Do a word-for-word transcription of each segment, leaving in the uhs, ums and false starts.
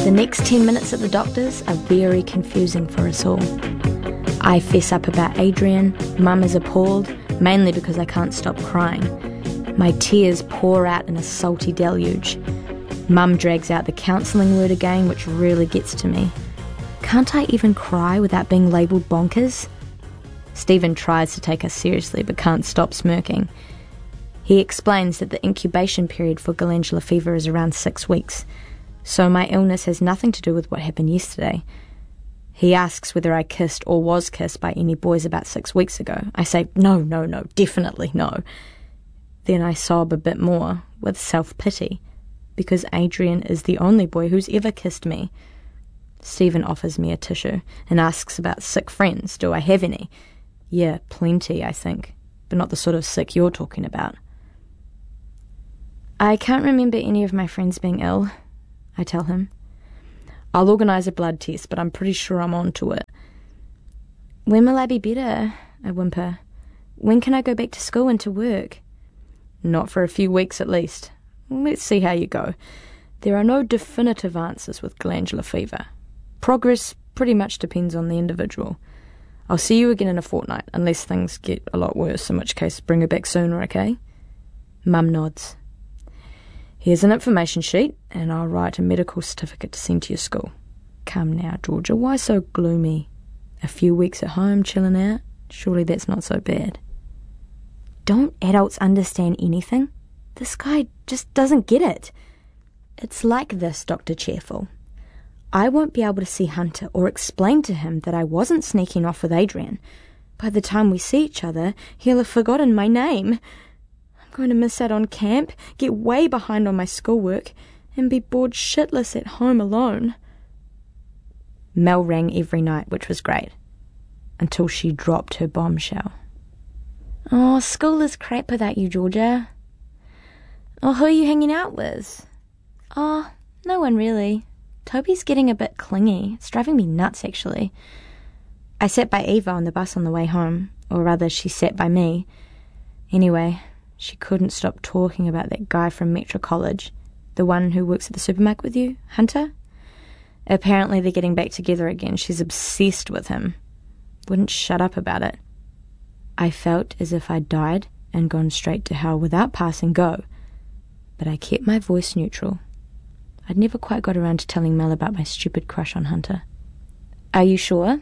The next ten minutes at the doctor's are very confusing for us all. I fess up about Adrian, Mum is appalled, mainly because I can't stop crying. My tears pour out in a salty deluge. Mum drags out the counselling word again, which really gets to me. Can't I even cry without being labelled bonkers? Stephen tries to take us seriously but can't stop smirking. He explains that the incubation period for glandular fever is around six weeks, so my illness has nothing to do with what happened yesterday. He asks whether I kissed or was kissed by any boys about six weeks ago. I say, no, no, no, definitely no. Then I sob a bit more, with self-pity, because Adrian is the only boy who's ever kissed me. Stephen offers me a tissue and asks about sick friends. Do I have any? Yeah, plenty, I think, but not the sort of sick you're talking about. I can't remember any of my friends being ill, I tell him. I'll organise a blood test, but I'm pretty sure I'm on to it. When will I be better? I whimper. When can I go back to school and to work? Not for a few weeks at least. Let's see how you go. There are no definitive answers with glandular fever. Progress pretty much depends on the individual. I'll see you again in a fortnight, unless things get a lot worse, in which case bring her back sooner, okay? Mum nods. Here's an information sheet, and I'll write a medical certificate to send to your school. Come now, Georgia, why so gloomy? A few weeks at home, chilling out? Surely that's not so bad. Don't adults understand anything? This guy just doesn't get it. It's like this, Doctor Cheerful. I won't be able to see Hunter or explain to him that I wasn't sneaking off with Adrian. By the time we see each other, he'll have forgotten my name. I'm going to miss out on camp, get way behind on my schoolwork, and be bored shitless at home alone. Mel rang every night, which was great, until she dropped her bombshell. Oh, school is crap without you, Georgia. Oh, who are you hanging out with? Oh, no one really. Toby's getting a bit clingy. It's driving me nuts, actually. I sat by Eva on the bus on the way home, or rather, she sat by me. Anyway, she couldn't stop talking about that guy from Metro College, the one who works at the supermarket with you, Hunter. Apparently they're getting back together again. She's obsessed with him. Wouldn't shut up about it. I felt as if I'd died and gone straight to hell without passing go, but I kept my voice neutral. I'd never quite got around to telling Mel about my stupid crush on Hunter. Are you sure?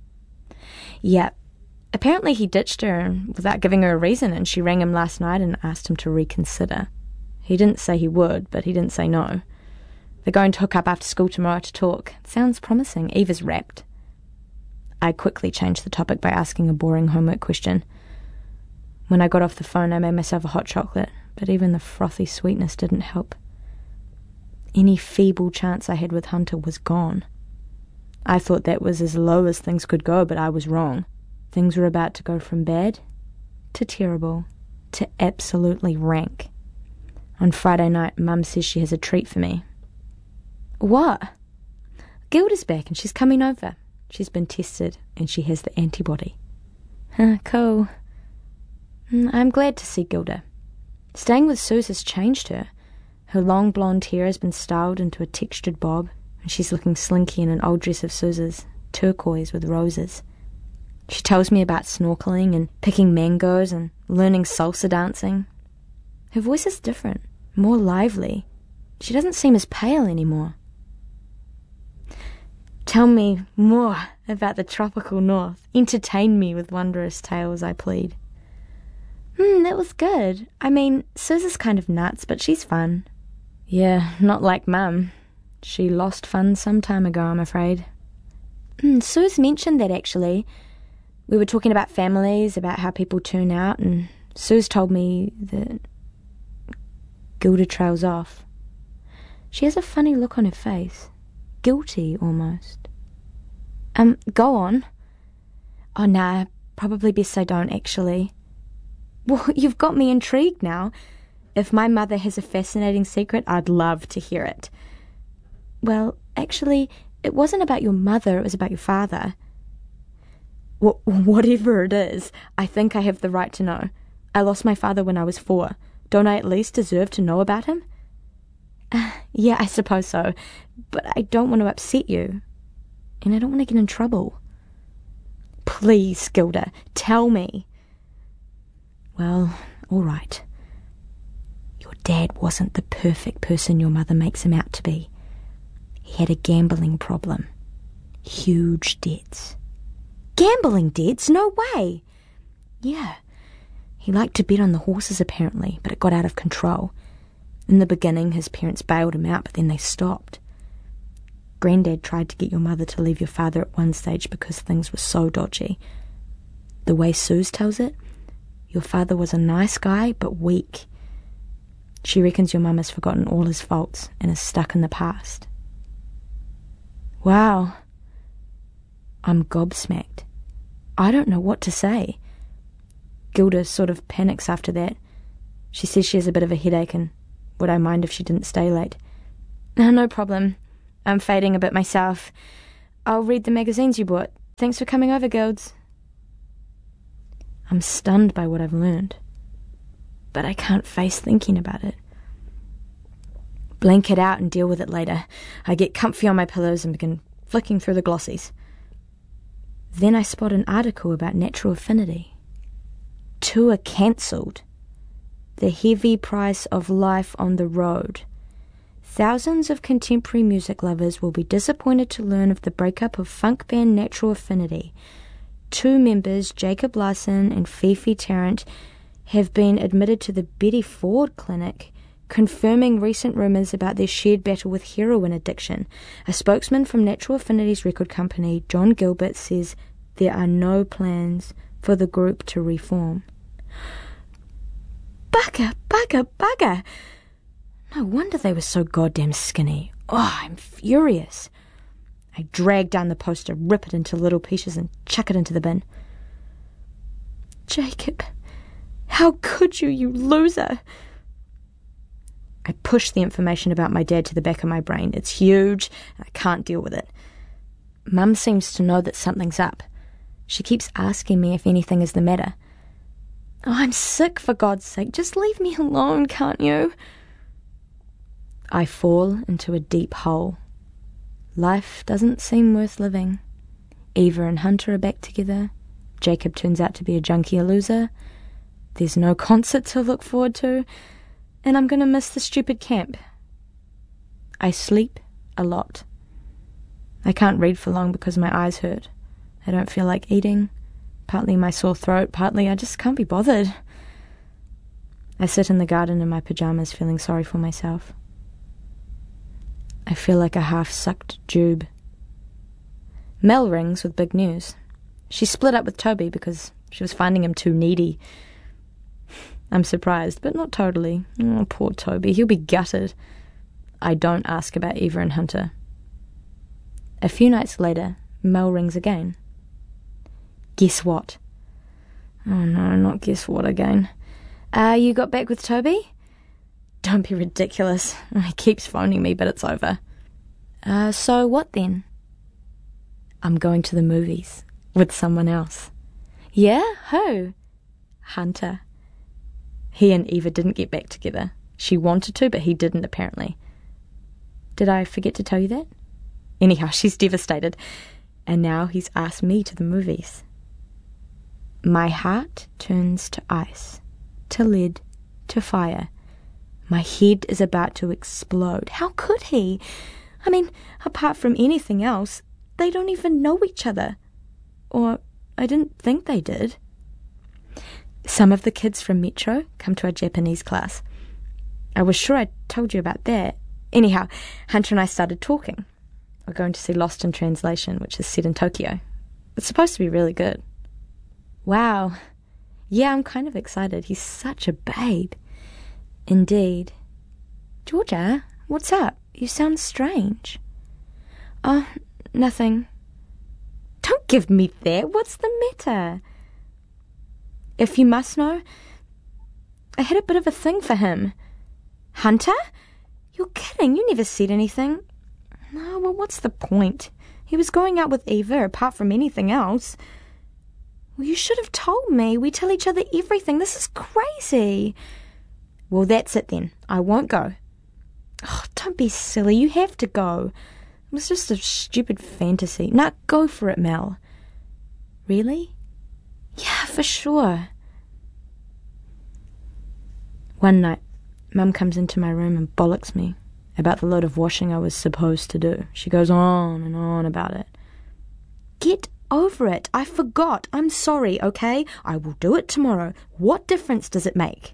Yeah. Apparently he ditched her without giving her a reason, and she rang him last night and asked him to reconsider. He didn't say he would, but he didn't say no. They're going to hook up after school tomorrow to talk. It sounds promising. Eva's rapt. I quickly changed the topic by asking a boring homework question. When I got off the phone, I made myself a hot chocolate, but even the frothy sweetness didn't help. Any feeble chance I had with Hunter was gone. I thought that was as low as things could go, but I was wrong. Things were about to go from bad to terrible to absolutely rank. On Friday night, Mum says she has a treat for me. What? Gilda's back and she's coming over. She's been tested and she has the antibody. Huh, cool. I'm glad to see Gilda. Staying with Suze has changed her. Her long blonde hair has been styled into a textured bob, and she's looking slinky in an old dress of Suze's, turquoise with roses. She tells me about snorkeling and picking mangoes and learning salsa dancing. Her voice is different, more lively. She doesn't seem as pale anymore. Tell me more about the tropical north. Entertain me with wondrous tales, I plead. Hmm, that was good. I mean, Suze is kind of nuts, but she's fun. Yeah, not like Mum. She lost fun some time ago, I'm afraid. Mm, Suze mentioned that, actually. We were talking about families, about how people turn out, and Suze told me that Gilda trails off. She has a funny look on her face. Guilty, almost. Um, go on. Oh, nah, probably best I don't, actually. Well, you've got me intrigued now. If my mother has a fascinating secret, I'd love to hear it. Well, actually, it wasn't about your mother, it was about your father. Wh- whatever it is, I think I have the right to know. I lost my father when I was four. Don't I at least deserve to know about him? Uh, yeah, I suppose so. But I don't want to upset you. And I don't want to get in trouble. Please, Gilda, tell me. Well, all right. Your dad wasn't the perfect person your mother makes him out to be. He had a gambling problem. Huge debts. Gambling debts? No way! Yeah. He liked to bet on the horses apparently, but it got out of control. In the beginning, his parents bailed him out, but then they stopped. Granddad tried to get your mother to leave your father at one stage because things were so dodgy. The way Suze tells it, your father was a nice guy, but weak. She reckons your mum has forgotten all his faults and is stuck in the past. Wow. I'm gobsmacked. I don't know what to say. Gilda sort of panics after that. She says she has a bit of a headache and would I mind if she didn't stay late. No, no problem. I'm fading a bit myself. I'll read the magazines you bought. Thanks for coming over, Gilds. I'm stunned by what I've learned, but I can't face thinking about it. Blank it out and deal with it later. I get comfy on my pillows and begin flicking through the glossies. Then I spot an article about Natural Affinity. Tour cancelled. The heavy price of life on the road. Thousands of contemporary music lovers will be disappointed to learn of the breakup of funk band Natural Affinity. Two members, Jacob Larson and Fifi Tarrant, have been admitted to the Betty Ford Clinic, confirming recent rumours about their shared battle with heroin addiction. A spokesman from Natural Affinity's record company, John Gilbert, says there are no plans for the group to reform. Bugger, bugger, bugger! No wonder they were so goddamn skinny. Oh, I'm furious. I drag down the poster, rip it into little pieces and chuck it into the bin. Jacob, how could you, you loser? I push the information about my dad to the back of my brain. It's huge, and I can't deal with it. Mum seems to know that something's up. She keeps asking me if anything is the matter. Oh, I'm sick, for God's sake. Just leave me alone, can't you? I fall into a deep hole. Life doesn't seem worth living. Eva and Hunter are back together. Jacob turns out to be a junkie loser. There's no concert to look forward to. And I'm going to miss the stupid camp. I sleep a lot. I can't read for long because my eyes hurt. I don't feel like eating. Partly my sore throat, partly I just can't be bothered. I sit in the garden in my pyjamas feeling sorry for myself. I feel like a half-sucked jube. Mel rings with big news. She split up with Toby because she was finding him too needy. I'm surprised, but not totally. Oh, poor Toby, he'll be gutted. I don't ask about Eva and Hunter. A few nights later, Mel rings again. Guess what? Oh no, not guess what again. Uh, you got back with Toby? Don't be ridiculous. He keeps phoning me, but it's over. Uh, so what then? I'm going to the movies with someone else. Yeah? Who? Hunter. He and Eva didn't get back together. She wanted to, but he didn't, apparently. Did I forget to tell you that? Anyhow, she's devastated. And now he's asked me to the movies. My heart turns to ice, to lead, to fire. My head is about to explode. How could he? I mean, apart from anything else, they don't even know each other. Or I didn't think they did. Some of the kids from Metro come to our Japanese class. I was sure I told you about that. Anyhow, Hunter and I started talking. We're going to see Lost in Translation, which is set in Tokyo. It's supposed to be really good. Wow. Yeah, I'm kind of excited. He's such a babe. Indeed. Georgia, what's up? You sound strange. Oh, nothing. Don't give me that. What's the matter? If you must know, I had a bit of a thing for him. Hunter? You're kidding. You never said anything. No, well, what's the point? He was going out with Eva, apart from anything else. Well, you should have told me. We tell each other everything. This is crazy. Well, that's it then. I won't go. Oh, don't be silly. You have to go. It was just a stupid fantasy. Now go for it, Mel. Really? Yeah, for sure. One night, Mum comes into my room and bollocks me about the load of washing I was supposed to do. She goes on and on about it. Get over it. I forgot. I'm sorry, okay? I will do it tomorrow. What difference does it make?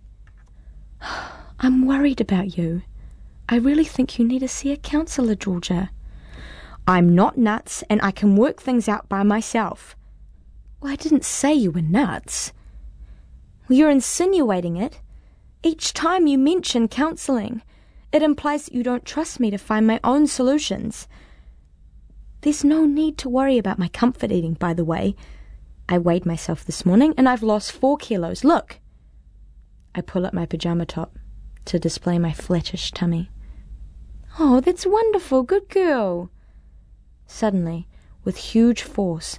I'm worried about you. I really think you need to see a counsellor, Georgia. I'm not nuts, and I can work things out by myself. Well, I didn't say you were nuts. Well, you're insinuating it. Each time you mention counselling, it implies that you don't trust me to find my own solutions. There's no need to worry about my comfort eating, by the way. I weighed myself this morning, and I've lost four kilos. Look! I pull up my pyjama top to display my flattish tummy. Oh, that's wonderful. Good girl. Suddenly, with huge force,